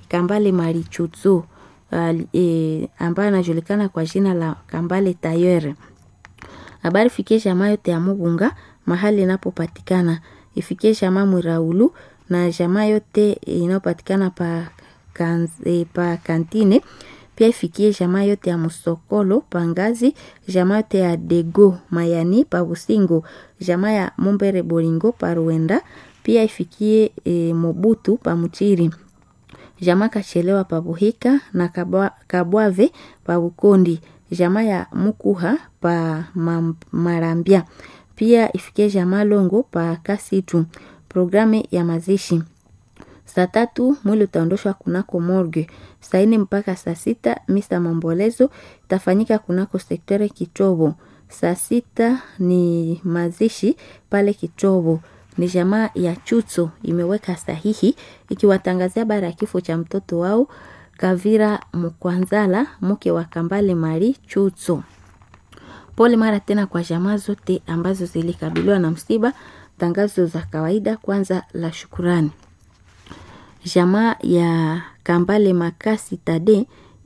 Kambale Marichutsu ambaye anajulikana kwa jina la Kambale Tayere. Habari fikie jamaa yote ya Mugunga mahali inapopatikana. Ifikie jamaa Mwiraulu na jamaa yote inayopatikana pa kantine. Pia ifikie jamaa yote ya Musokolo Pangazi, jamaa yote ya Dego Mayani pa Busingo, jamaa ya Mumbere Bolingo pa Ruenda. Pia ifikie Mobutu pa Mutiri, jamaa Kachelewa pa Buhika na Kabwave pa Bukondi, jamaa ya Mukuha pa Marambia. Pia ifikie jamaa Longo pa Kasitu. Programe ya mazishi: saa 3 mwili utaondoshwa kunako morgue. Saa 4 mpaka saa 6 misa mambolezo itafanyika kunako sektere Kitobo. Saa 6 ni mazishi pale Kitobo. Ni jamaa ya Chutso imeweka sahihi ikiwatangazia habari ya kifo cha mtoto wao Kavira Mkwanzala, mke wa Kambale Mari Chutso. Pole mara tena kwa jamaa zote ambazo zilikabiliwa na msiba. Tangazo za kawaida. Kwanza la shukurani. Jamaa ya Kambale Makasi Tade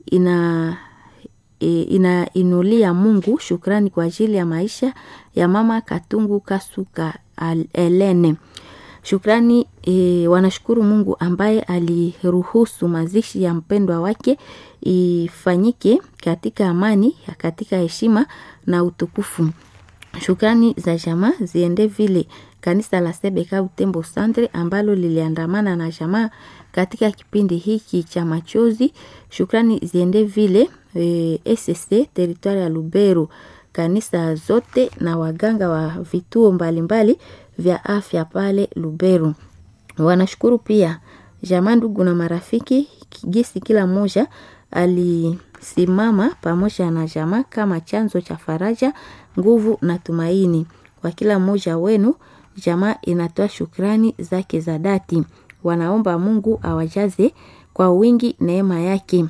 inainulia Mungu shukrani kwa ajili ya maisha ya mama Katungu Kasuka Elene. Shukrani, wanashukuru Mungu ambaye aliruhusu mazishi ya mpendwa wake ifanyike katika amani, katika heshima na utukufu. Shukrani za jamaa ziende vile kanisa la Sebeka Butembo Centre ambalo liliandamana na jamaa katika kipindi hiki cha machozi. Shukrani ziende vile SSC territoire ya Lubero, kanisa zote na waganga wa vituo mbalimbali vya afya pale Lubero. Wanashukuru pia jamaa, ndugu na marafiki gisi kila mmoja alisimama pamoja na jamaa kama chanzo cha faraja, nguvu na tumaini. Kwa kila mmoja wenu jamaa inatoa shukrani zake za dhati. Wanaomba Mungu awajaze kwa wingi neema yake.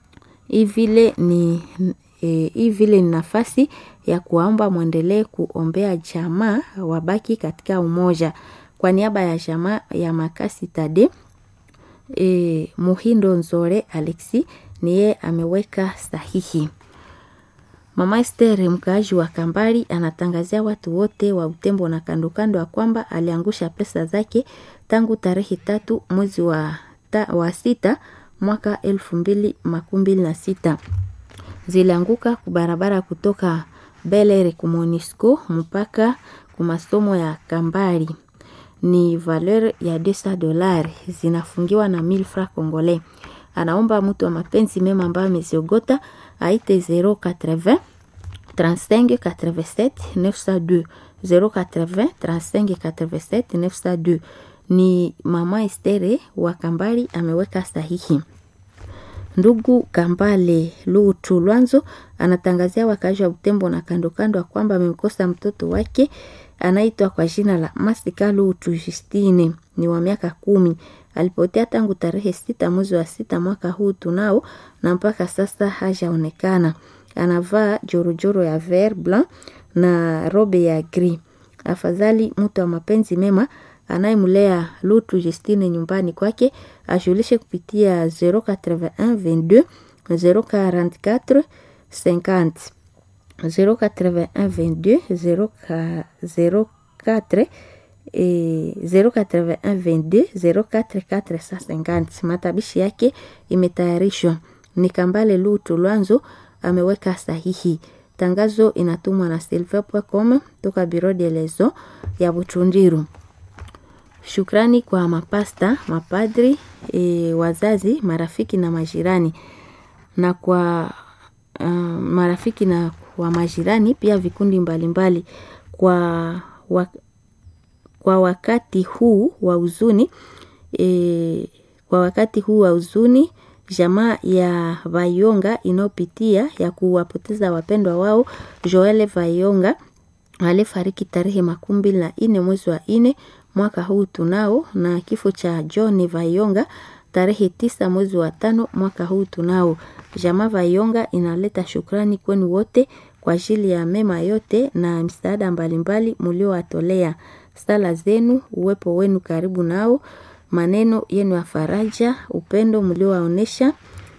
Hii vile ni nafasi ya kuomba muendelee kuombea jamaa wabaki katika umoja. Kwa niaba ya jamaa ya Makasi Tade, Muhindo Nzore Alexi niye ameweka sahihi. Mama Esther mkaaji wa Kambari anatangazia watu wote wa Butembo na kando kando kwamba aliangusha pesa zake tangu tarehe 3 mwezi wa 6 mwaka 2026. Zilianguka kubarabara kutoka Belere ku Monisco mpaka kumasomo ya Kambari. Ni valeur ya $200, zinafungiwa na 1000 francs congolais. Anaomba mtu wa mapenzi mema ambaye ameziogota aite 080 35 87 902 080 35 87 902. Ni mama Estere wa Kambari ameweka sahihi. Ndugu Kambale Lutu Lwanzo anatangazia wakazi wa Butembo na kando kando kwamba amemkosa mtoto wake anaitwa kwa jina la Masika Lutu Justine, ni wa miaka 10. Alipotea tangu tarehe 6 mwezi wa 6 mwaka huu tunao na mpaka sasa hajaonekana. Anavaa jorojoro ya vert blanc na robe ya gris. Afadhali mtu wa mapenzi mema anayemlea Lutu Justine nyumbani kwake ajulishe kupitia 081 22 044 50 081 22 044 081 22 044 Matabishi yake imetayarishwa. Ni Kambale Lutu Lwanzo ameweka sahihi. Tangazo inatumwa na silver.com toka Bureau de Lezo ya Butundiru. Shukrani kwa mapasta, mapadri, wazazi, marafiki na majirani. Na kwa marafiki na kwa majirani pia vikundi mbalimbali kwa wakati huu wa huzuni. Kwa wakati huu wa huzuni, jamaa ya Vayonga inopitia ya kuwapoteza wapendwa wao Joel Vayonga alifariki tarehe 24 mwezi wa 4 mwaka huu tunao, na kifo cha John Vayonga tarehe 9 mwezi wa 5 mwaka huu tunao. Jamaa Vayonga inaleta shukrani kwenu wote kwa ajili ya mema yote na msaada mbalimbali mliowatolea. Sala zenu, uwepo wenu karibu nao Maneno yenu ya faraja, upendo mliowaonesha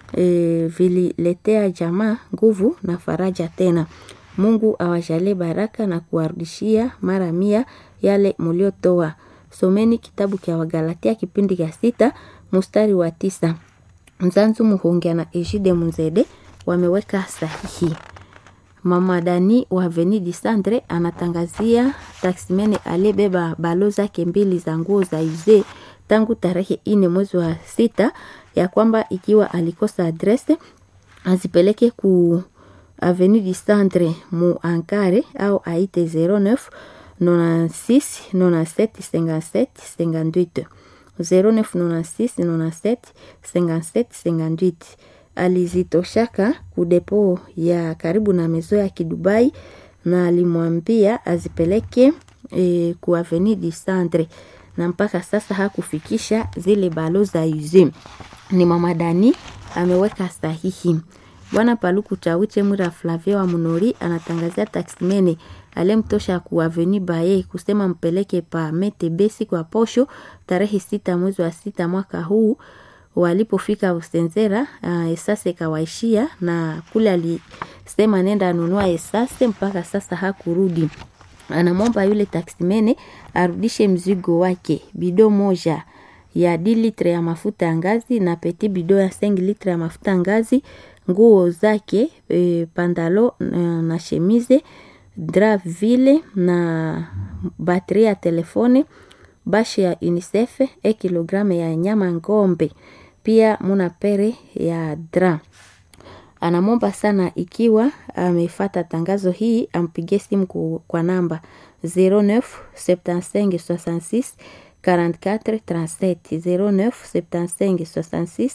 vililetea jamaa nguvu na faraja tena. Mungu awajalie baraka na kuwarudishia mara 100 yale mliotoa. Someni kitabu cha Wagalatia kipindi cha 6 mstari wa 9. Mzanzu Muhongia na Ejide Munzede wameweka sahihi. Mama Dani wa Avenue du Centre anatangazia taksimene aliyebeba balo zake 2 za nguo za uze tangu tarehe 4 mwezi wa 6 ya kwamba ikiwa alikosa adrese azipeleke ku Avenue du Centre mu Ankare au aite 09 96 97 57 58 09 96 97 57 58. Alizitoshaka kudepo ya karibu na mezo ya Kidubai na alimwambia azipeleke ku Avenue du Centre, na mpaka sasa hakufikisha zile balo za uze. Ni Mama Dani ameweka sahihi. Bwana Paluku Chauche Mura Flavia wa Munori anatangazia taksimene alemtosha ku Avenue Baye kusema mpeleke pa MTB siku ya posho tarehe 6 mwezi wa 6 mwaka huu. Walipofika Usenzera esase kawaishia na kule alisema nenda anunua esase, mpaka sasa hakurudi. Anamwomba yule taksimene arudishe mzigo wake, bido moja ya 10 litre ya mafuta ya ngazi na peti bido ya 5 litre ya mafuta ya ngazi, nguo zake pandalo na shemize, drap vile na batterie ya telefone, bashi ya UNICEF, kilogramu ya nyama ngombe, pia muna pere ya dra. Anamomba sana ikiwa amefuata tangazo hii ampige simu kwa namba 09 75 66 44 37 09 75 66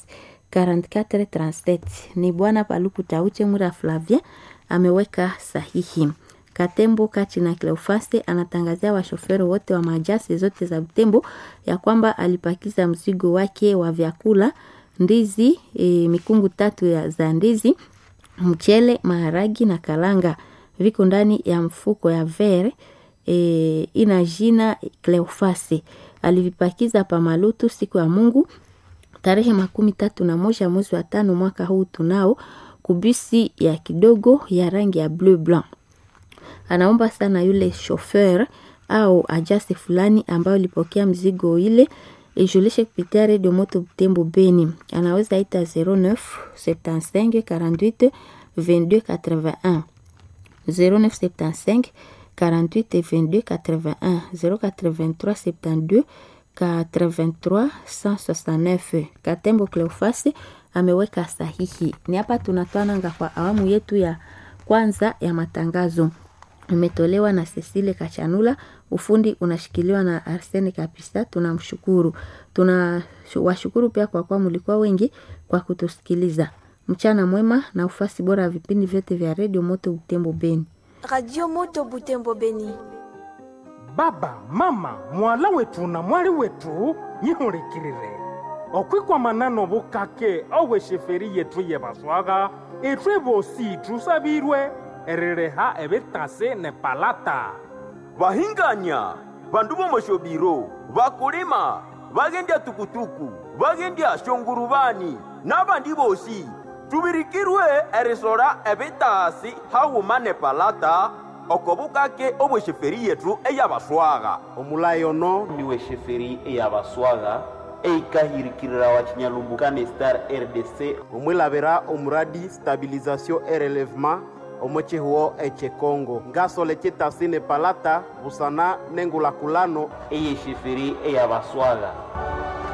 44 37. Ni Bwana Paluku Chauche Mura Flavia ameweka sahihi. Katembo Kati na Cleofaste anatangazia washoferi wote wa majasi zote za Butembo ya kwamba alipakiza mzigo wake wa vyakula, ndizi, mikungu 3 za ndizi, mchele, maharagi na kalanga. Viko ndani ya mfuko ya vere ina jina Cleofaste. Alivipakiza pa Malutu siku ya Mungu tarehe 31 mwezi wa 5 mwaka huu tunao, kubisi ya kidogo ya rangi ya bleu blanc. Anaomba sana yule chauffeur au ajasi fulani ambayo lipokea mzigo ile ijulishe kupitia Radio Moto Butembo Beni. Anaweza ita 09 75 48 22 81 09 75 48 22 81 083 72 83 169. Katembo Cleofaste ameweka sahihi. Ni hapa tunatoananga kwa awamu yetu ya kwanza ya matangazo. Umetolewa na Cecile Kachanula, ufundi unashikiliwa na Arsene Kapisa. Tunamshukuru. Tunawashukuru pia kwa mlikuwa wengi kwa kutusikiliza. Mchana mwema na ufasi bora ya vipindi vyote vya Radio Moto Butembo Beni. Radio Moto Butembo Beni. Baba, mama, mwala wetu na mwali wetu nyihulikirire. Okwikwa manano bukake owe sheferi yetu yebaswaga etwe bosi tusabirwe erereha ebetase ne palata. Bahinganya bandu bomoshobiro bakulima bagendya tukutuku bagendya shongurubani n'abandi bosi tubirikirwe erisora ebetasi hawuma ne palata okobukake obwe sheferi yetu eyabaswaga. Omulayono niwe sheferi eyabaswaga eikahirikirira wa Chinyalumbuka Star RDC omwilabira omuradi stabilisation et relèvement omoche huo eche Kongo ngaso leche tasine palata busana nengula kulano eye sheferi eyabaswaga.